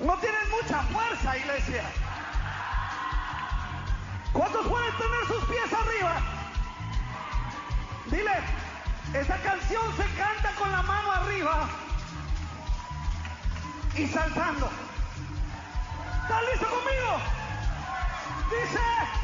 No tienen mucha fuerza, iglesia. ¿Cuántos pueden tener sus pies arriba? Dile, esta canción se canta con la mano arriba y saltando. ¿Estás listo conmigo? Dice...